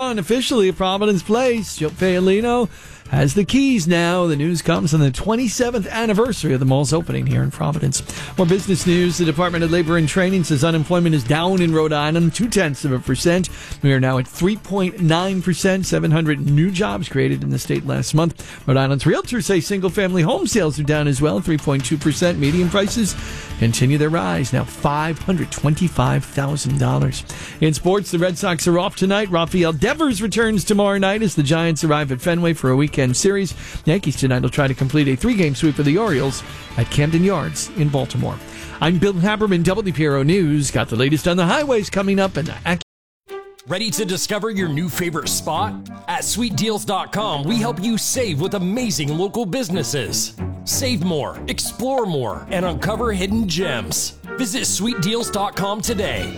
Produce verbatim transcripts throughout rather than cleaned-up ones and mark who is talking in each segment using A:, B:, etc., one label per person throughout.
A: dawn officially at Providence Place. Joe Paolino has the keys now. The news comes on the twenty-seventh anniversary of the mall's opening here in Providence. More business news. The Department of Labor and Training says unemployment is down in Rhode Island, two-tenths of a percent. We are now at three point nine percent, seven hundred new jobs created in the state last month. Rhode Island's realtors say single-family home sales are down as well, three point two percent. Median prices continue their rise, now five hundred twenty-five thousand dollars. In sports, the Red Sox are off tonight. Rafael Devers returns tomorrow night as the Giants arrive at Fenway for a weekend series. Yankees tonight will try to complete a three-game sweep of the Orioles at Camden Yards in Baltimore. I'm Bill Haberman, W P R O News. Got the latest on the highways coming up. And
B: ready to discover your new favorite spot? At sweet deals dot com, we help you save with amazing local businesses. Save more, explore more, and uncover hidden gems. Visit sweet deals dot com today.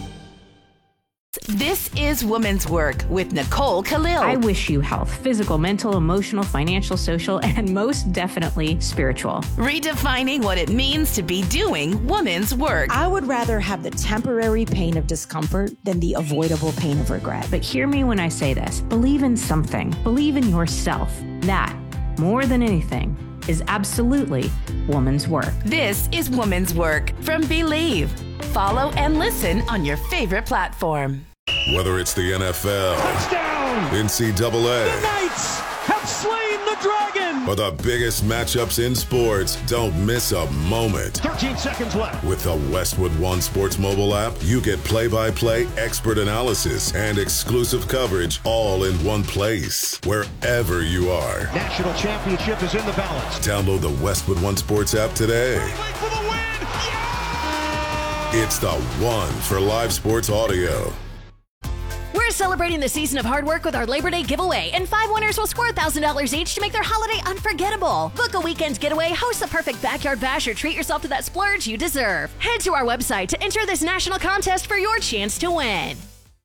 C: This is Women's Work with Nicole Khalil.
D: I wish you health, physical, mental, emotional, financial, social, and most definitely spiritual.
C: Redefining what it means to be doing women's work.
E: I would rather have the temporary pain of discomfort than the avoidable pain of regret.
D: But hear me when I say this. Believe in something. Believe in yourself. That, more than anything, is absolutely woman's work.
C: This is Woman's Work from Believe. Follow and listen on your favorite platform.
F: Whether it's the N F L,
G: touchdown,
F: N C double A,
G: the Knights have slain the dragon,
F: or the biggest matchups in sports, don't miss a moment.
G: thirteen seconds left.
F: With the Westwood One Sports mobile app, you get play-by-play, expert analysis, and exclusive coverage all in one place, wherever you are.
G: National championship is in the balance.
F: Download the Westwood One Sports app today.
G: For the win. Yeah!
F: It's the one for live sports audio.
H: We're celebrating the season of hard work with our Labor Day giveaway, and five winners will score one thousand dollars each to make their holiday unforgettable. Book a weekend getaway, host the perfect backyard bash, or treat yourself to that splurge you deserve. Head to our website to enter this national contest for your chance to win.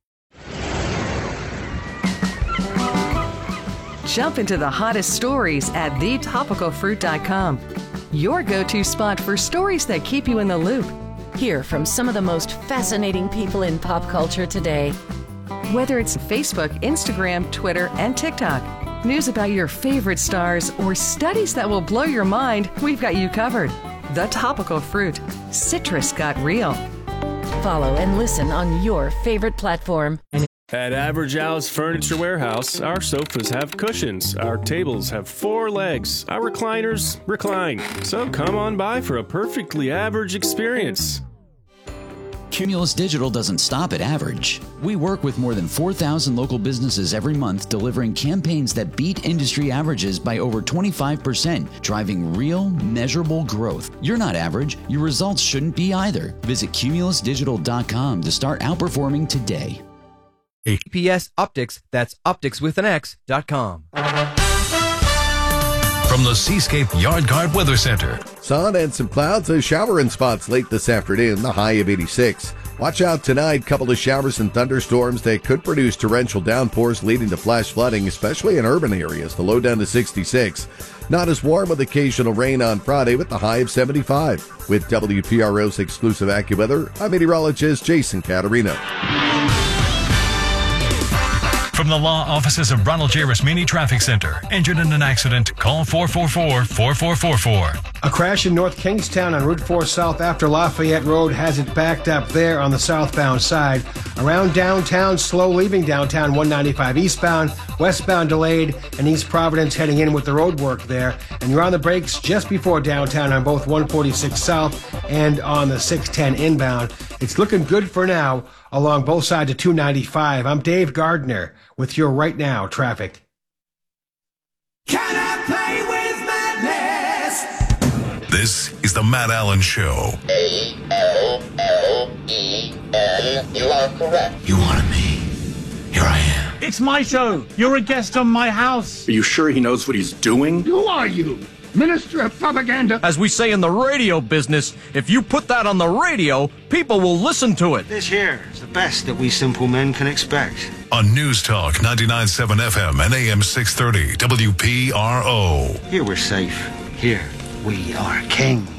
I: Jump into the hottest stories at the topical fruit dot com. Your go-to spot for stories that keep you in the loop.
J: Hear from some of the most fascinating people in pop culture today.
I: Whether it's Facebook, Instagram, Twitter, and TikTok, news about your favorite stars, or studies that will blow your mind, we've got you covered. The Topical Fruit. Citrus got real.
J: Follow and listen on your favorite platform.
K: At Average Al's Furniture Warehouse, our sofas have cushions, our tables have four legs, our recliners recline. So come on by for a perfectly average experience.
L: Cumulus Digital doesn't stop at average. We work with more than four thousand local businesses every month, delivering campaigns that beat industry averages by over twenty-five percent, driving real, measurable growth. You're not average. Your results shouldn't be either. Visit cumulus digital dot com to start outperforming today.
M: A P S Optics, that's optics with an X dot com.
N: From the Seascape Yard Guard Weather Center.
O: Sun and some clouds, a shower in spots late this afternoon, the high of eighty-six. Watch out tonight, couple of showers and thunderstorms. They could produce torrential downpours leading to flash flooding, especially in urban areas. The low down to sixty-six. Not as warm with occasional rain on Friday with the high of seventy-five. With W P R O's exclusive AccuWeather, I'm meteorologist Jason Caterino.
N: From the law offices of Ronald J. Rasmini Traffic Center. Injured in an accident? Call four four four, four four four four.
P: A crash in North Kingstown on Route four South after Lafayette Road has it backed up there on the southbound side. Around downtown, slow leaving downtown one ninety-five eastbound, westbound delayed, and East Providence heading in with the road work there. And you're on the brakes just before downtown on both one forty-six South and on the six ten inbound. It's looking good for now along both sides of two ninety-five. I'm Dave Gardner with your Right Now traffic.
G: Can I play with madness?
N: This is the Matt Allen Show.
Q: A L L E N. You are correct.
R: You wanted me. Here I am.
S: It's my show. You're a guest on my house.
R: Are you sure he knows what he's doing?
T: Who are you? Minister of Propaganda?
H: As we say in the radio business, if you put that on the radio, people will listen to it.
B: This here is the best that we simple men can expect.
N: On News Talk ninety-nine point seven F M and A M six thirty W P R O.
B: Here we're safe. Here we are king.